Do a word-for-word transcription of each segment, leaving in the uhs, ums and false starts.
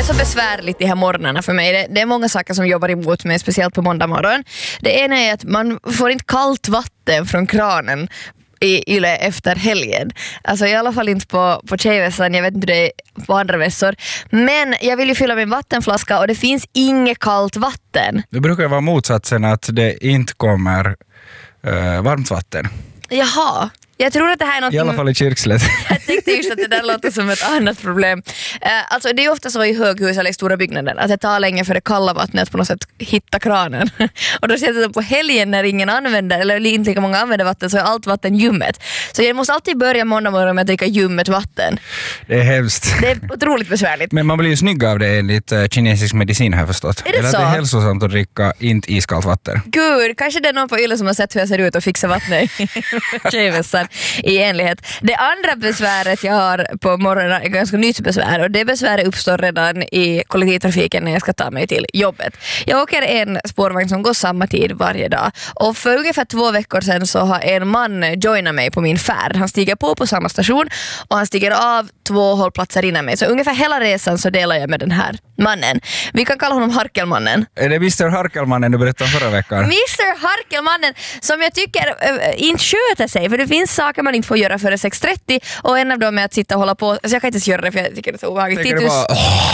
så besvärligt de här morgnarna för mig. Det, det är många saker som jobbar emot mig, speciellt på måndag morgon. Det ena är att man får inte kallt vatten från kranen i Yle efter helgen. Alltså i alla fall inte på, på tjejvässan, jag vet inte det på andra vässor. Men jag vill ju fylla min vattenflaska och det finns inget kallt vatten. Det brukar vara motsatsen att det inte kommer uh, varmt vatten. Jaha. Jag tror att det här är något... I alla fall i Kyrkslätt. Jag tänkte just att det där låter som ett annat problem. Uh, alltså det är ofta så i höghus eller i stora byggnader att det tar länge för det kalla vattnet på något sätt hitta kranen. Och då känns det på helgen när ingen använder, eller inte lika många använder vatten, så är allt vatten ljummet. Så jag måste alltid börja måndag morgon med att dricka ljummet vatten. Det är hemskt. Det är otroligt besvärligt. Men man blir ju snygg av det enligt uh, kinesisk medicin har jag förstått. Är det eller så? Att det är hälsosamt att dricka inte iskallt vatten. Gud, kanske det är någon på Yle som har sett hur jag ser ut och fixar vattnet i tjejvässan i enlighet. Det andra besväret jag har på morgonen är ganska nytt besvär och det besväret uppstår redan i kollektivtrafiken när jag ska ta mig till jobbet. Jag åker en spårvagn som går samma tid varje dag och för ungefär två veckor sedan så har en man joinat mig på min färd. Han stiger på på samma station och han stiger av två hållplatser innan mig. Så ungefär hela resan så delar jag med den här mannen. Vi kan kalla honom Harkelmannen. Är det mister Harkelmannen du berättade förra veckan? mister Harkelmannen som jag tycker äh, inte sköter sig, för det finns saker man inte får göra före sex trettio och en av dem är att sitta och hålla på. Alltså jag kan inte ens göra det för jag tycker det är så obehagligt. Titus... Bara...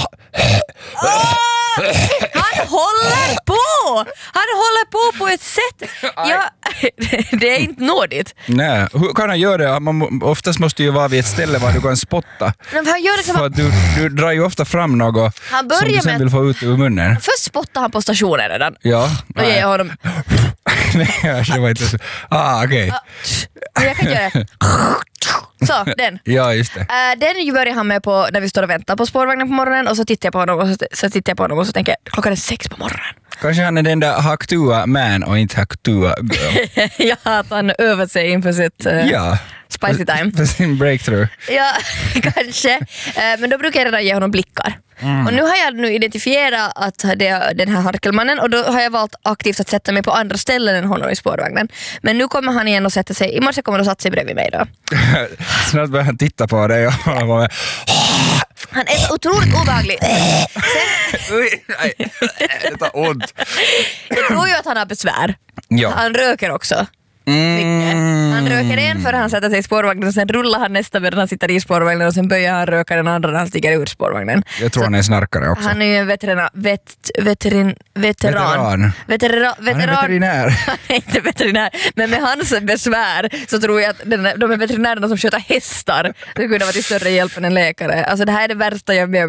Oh! Han håller på! Han håller på på ett sätt. Ja, det är inte nådigt. Nej, hur kan han göra det? Man, oftast måste ju vara vid ett ställe var du kan spotta. Men han gör det som för att du, du drar ju ofta fram något han som du sen med... vill få ut ur munnen. Först spottar han på stationen redan. Ja. Då ger jag honom... Nej, det var inte så. Ah, okej. Okay. Jag kan göra det. Så, den. Ja, just det. Uh, den börjar han med på när vi står och väntar på spårvagnen på morgonen och så tittar jag på honom och så, så tittar jag på honom och så tänker jag, klockan är sex på morgonen. Kanske han är den där Haktua man och inte Haktua girl. Ja, att han övar sig inför sitt uh, ja. spicy time. För sin breakthrough. Ja, kanske. Uh, men då brukar jag redan ge honom blickar. Mm. Och nu har jag nu identifierat att det är den här Harkelmannen och då har jag valt aktivt att sätta mig på andra ställen än honom i spårvagnen. Men nu kommer han igen och sätta sig, i morse kommer han att sätta sig bredvid mig då. Snart börjar han titta på dig och han bara... Han är så otroligt obehaglig. Sen... Oj, nej, det tar ont. Jag tror ju att han har besvär. Ja. Han röker också. Mm. Han röker en för han sätter sig i spårvagnen och sen rullar han nästa medan han sitter i spårvagnen och sen böjer han röka den andra när han stiger ur spårvagnen. Jag tror så han är snarkare också. Han är ju en veterana, vet, veterin, veteran. Veteran. Vetera, veteran. Han är veterinär. Han är inte veterinär. Men med hans besvär så tror jag att den, de är veterinärerna som sköter hästar. Det kunde vara till större hjälp än en läkare. Alltså det här är det värsta jag med